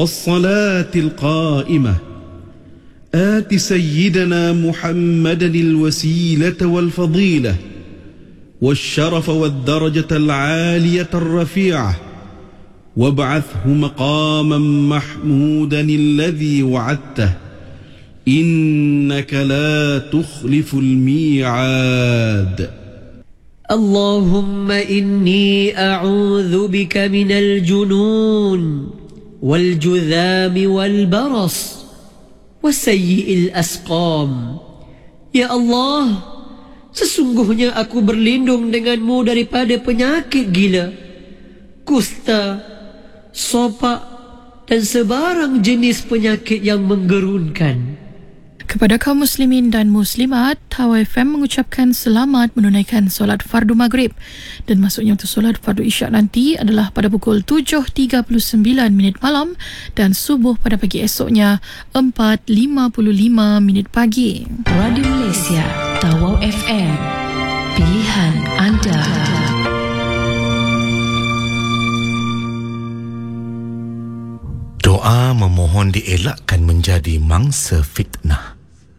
الصلاة القائمة آت سيدنا محمدا الوسيلة والفضيلة والشرف والدرجة العالية الرفيعة وابعثه مقاما محمودا الذي وعدته إنك لا تخلف الميعاد. اللهم إني أعوذ بك من الجنون والجذام والبرص وسيء الأسقام. Ya Allah, sesungguhnya aku berlindung denganmu daripada penyakit gila, kusta, sopak dan sebarang jenis penyakit yang menggerunkan. Kepada kaum muslimin dan muslimat, Hawa FM mengucapkan selamat menunaikan solat fardu maghrib, dan masuknya untuk solat fardu isyak nanti adalah pada pukul 7.39 malam dan subuh pada pagi esoknya 4.55 pagi. Radio Malaysia, Tawau FM, pilihan anda. Doa memohon dielakkan menjadi mangsa fitnah.